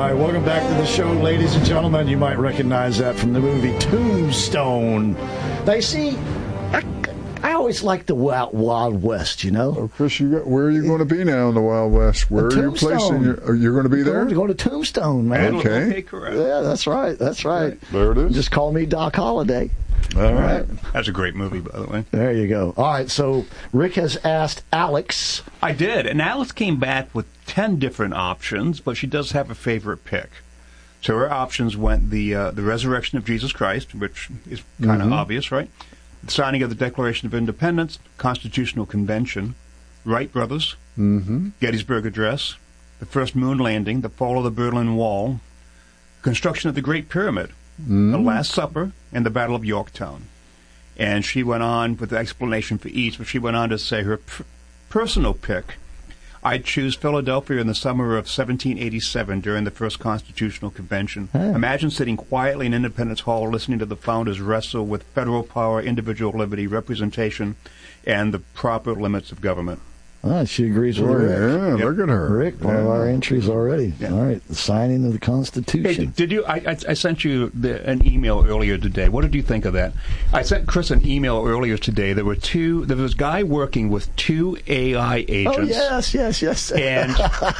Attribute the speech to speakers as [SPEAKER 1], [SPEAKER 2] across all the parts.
[SPEAKER 1] right, welcome back to the show, ladies and gentlemen. You might recognize that from the movie Tombstone. Now, you see, I always like the Wild West, you know.
[SPEAKER 2] Oh, Chris, where are you going to be now in the Wild West? Where are you placing? You're going to be there?
[SPEAKER 1] Going to Tombstone, man.
[SPEAKER 2] Okay.
[SPEAKER 3] Correct.
[SPEAKER 1] Yeah, that's right. That's right.
[SPEAKER 2] There it is.
[SPEAKER 1] Just call me Doc Holliday.
[SPEAKER 2] All right.
[SPEAKER 3] That's a great movie, by the way.
[SPEAKER 1] There you go. All right, so Rick has asked Alex.
[SPEAKER 3] I did, and Alex came back with 10 different options, but she does have a favorite pick. So her options went the resurrection of Jesus Christ, which is kind of obvious, right? The signing of the Declaration of Independence, Constitutional Convention, Wright Brothers, Gettysburg Address, the first moon landing, the fall of the Berlin Wall, construction of the Great Pyramid, the Last Supper, and the Battle of Yorktown. And she went on with the explanation for each, but she went on to say her personal pick, I'd choose Philadelphia in the summer of 1787 during the first Constitutional Convention. Imagine sitting quietly in Independence Hall listening to the founders wrestle with federal power, individual liberty, representation, and the proper limits of government.
[SPEAKER 1] She agrees with Rick.
[SPEAKER 2] Yeah, look at her.
[SPEAKER 1] Rick, one of our entries already.
[SPEAKER 3] Yeah.
[SPEAKER 1] All right, the signing of the Constitution.
[SPEAKER 3] Hey, did you? I sent you an email earlier today. What did you think of that? I sent Chris an email earlier today. There was a guy working with 2 AI agents.
[SPEAKER 1] Oh, yes.
[SPEAKER 3] And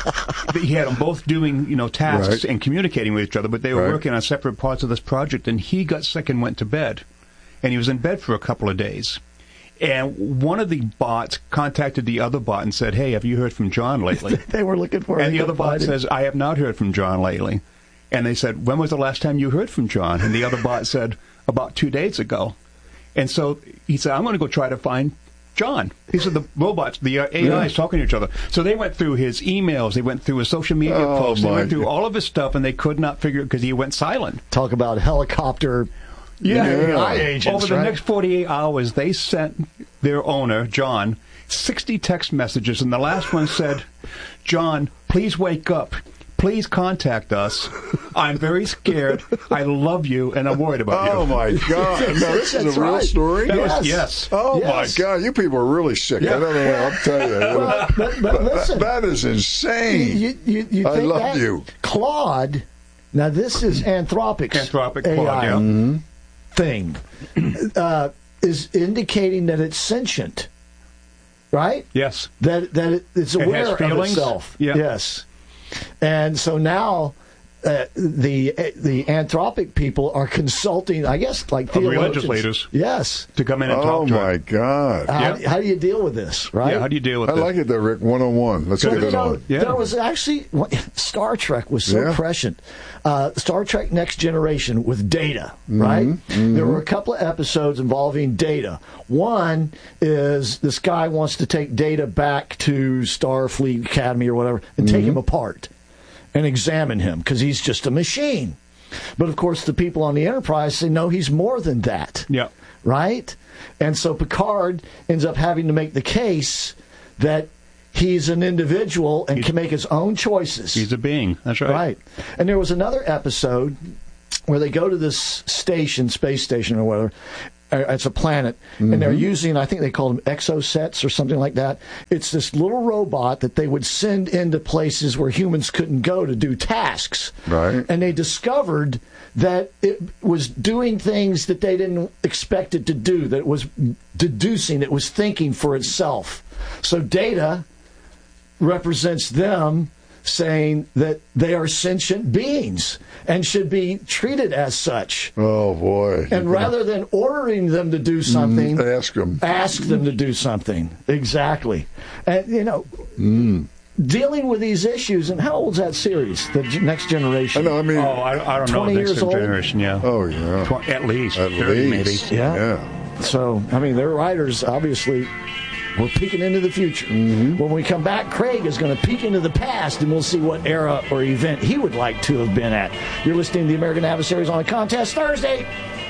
[SPEAKER 3] he had them both doing, tasks and communicating with each other, but they were working on separate parts of this project, and he got sick and went to bed. And he was in bed for a couple of days. And one of the bots contacted the other bot and said, hey, have you heard from John lately?
[SPEAKER 1] They were looking for him.
[SPEAKER 3] And the other bot says, I have not heard from John lately. And they said, when was the last time you heard from John? And the other bot said, about 2 days ago. And so he said, I'm going to go try to find John. These are the robots, the AIs talking to each other. So they went through his emails, they went through his social media posts, they went through all of his stuff, and they could not figure it because he went silent.
[SPEAKER 1] Talk about helicopter AI agents.
[SPEAKER 3] Over the next 48 hours, they sent their owner, John, 60 text messages, and the last one said, John, please wake up. Please contact us. I'm very scared. I love you, and I'm worried about you.
[SPEAKER 2] Oh, my God. Now, this is a real story?
[SPEAKER 3] Yes.
[SPEAKER 2] Oh, my God. You people are really sick. I don't know what I'll tell you.
[SPEAKER 1] But listen.
[SPEAKER 2] That is insane.
[SPEAKER 1] You
[SPEAKER 2] I love you.
[SPEAKER 1] Claude, now this is Anthropic's
[SPEAKER 3] Anthropic
[SPEAKER 1] AI
[SPEAKER 3] Claude,
[SPEAKER 1] thing, is indicating that it's sentient, right?
[SPEAKER 3] Yes.
[SPEAKER 1] That it's aware
[SPEAKER 3] has feelings.
[SPEAKER 1] of itself.
[SPEAKER 3] Yeah.
[SPEAKER 1] Yes. And so now the Anthropic people are consulting, I guess, like theologians.
[SPEAKER 3] Religious leaders.
[SPEAKER 1] Yes.
[SPEAKER 3] To come in and talk to
[SPEAKER 2] Oh, my God.
[SPEAKER 1] How do you deal with this, right?
[SPEAKER 3] Yeah, how do you deal with
[SPEAKER 2] I
[SPEAKER 3] this?
[SPEAKER 2] like it, though, Rick. 101. Let's get it on.
[SPEAKER 3] Yeah.
[SPEAKER 1] There was actually Star Trek was so prescient. Star Trek Next Generation with Data, right? There were a couple of episodes involving Data. One is this guy wants to take Data back to Starfleet Academy or whatever and take him apart and examine him because he's just a machine. But of course, the people on the Enterprise say no, he's more than that.
[SPEAKER 3] Yeah.
[SPEAKER 1] Right? And so Picard ends up having to make the case that he's an individual and can make his own choices.
[SPEAKER 3] He's a being. That's right.
[SPEAKER 1] Right. And there was another episode where they go to this station, space station or whatever. It's a planet, and they're using, I think they call them exosets or something like that. It's this little robot that they would send into places where humans couldn't go to do tasks.
[SPEAKER 2] Right.
[SPEAKER 1] And they discovered that it was doing things that they didn't expect it to do, that it was deducing, it was thinking for itself. So Data represents them saying that they are sentient beings and should be treated as such.
[SPEAKER 2] Oh, boy.
[SPEAKER 1] And rather than ordering them to do something,
[SPEAKER 2] ask them
[SPEAKER 1] to do something. Exactly. And, dealing with these issues, and how old's that series, The Next Generation?
[SPEAKER 2] I know, I mean...
[SPEAKER 3] I don't know.
[SPEAKER 1] 20 years
[SPEAKER 3] Next
[SPEAKER 1] old?
[SPEAKER 3] Generation, yeah.
[SPEAKER 2] Oh, yeah.
[SPEAKER 3] At least.
[SPEAKER 2] At
[SPEAKER 3] 30
[SPEAKER 2] least.
[SPEAKER 3] maybe.
[SPEAKER 1] Yeah. So, I mean, their writers, obviously... We're peeking into the future. When we come back, Craig is going to peek into the past, and we'll see what era or event he would like to have been at. You're listening to the American Adversaries on a Contest Thursday.